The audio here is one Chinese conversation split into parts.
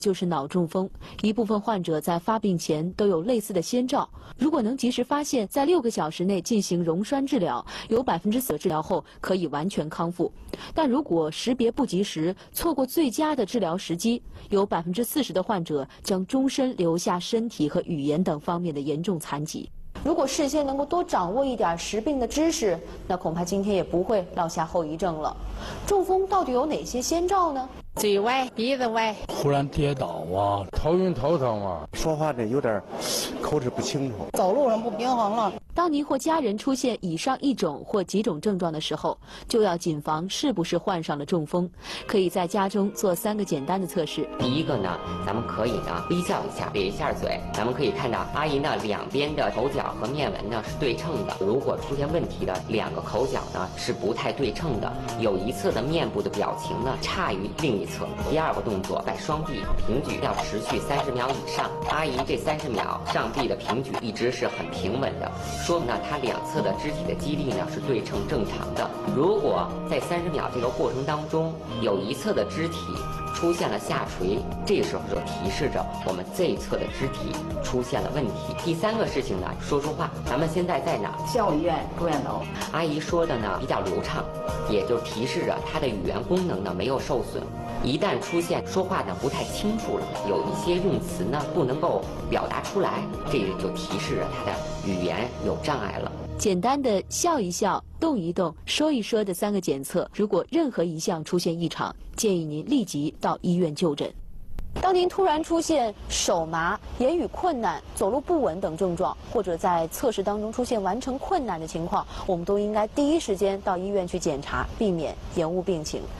就是脑中风，一部分患者在发病前都有类似的先兆。如果能及时发现，在6个小时内进行溶栓治疗，有40%治疗后可以完全康复。但如果识别不及时，错过最佳的治疗时机，有40%的患者将终身留下身体和语言等方面的严重残疾。如果事先能够多掌握一点识病的知识，那恐怕今天也不会落下后遗症了。中风到底有哪些先兆呢？ 嘴歪、鼻子歪， 忽然跌倒啊，头晕头疼啊， 说话这有点口齿不清楚， 走路上不平衡了。 当您或家人出现以上一种或几种症状的时候，就要谨防是不是患上了中风。可以在家中做3个简单的测试。 第一个呢，咱们可以呢微笑一下，咧一下嘴。咱们可以看到阿姨呢两边的口角和面纹呢是对称的。如果出现问题的2个口角呢是不太对称的，有一侧的面部的表情呢差于另一侧。第2个动作，把双臂平举要持续30秒以上。阿姨这30秒上臂的平举一直是很平稳的，说明呢她2侧的肢体的肌力呢是对称正常的。如果在30秒这个过程当中有一侧的肢体出现了下垂，这个时候就提示着我们这一侧的肢体出现了问题。第3个事情呢，说话。咱们现在在哪？ 校医院住院楼。 阿姨说的呢比较流畅，也就提示着她的语言功能呢没有受损。一旦出现说话呢不太清楚了，有一些用词呢不能够表达出来，这个就提示着她的语言有障碍了。 简单的笑一笑、动一动、说一说的3个检测，如果任何一项出现异常，建议您立即到医院就诊。当您突然出现手麻、言语困难、走路不稳等症状，或者在测试当中出现完成困难的情况，我们都应该第一时间到医院去检查，避免延误病情。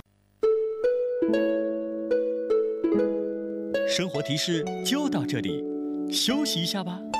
生活提示就到这里，休息一下吧。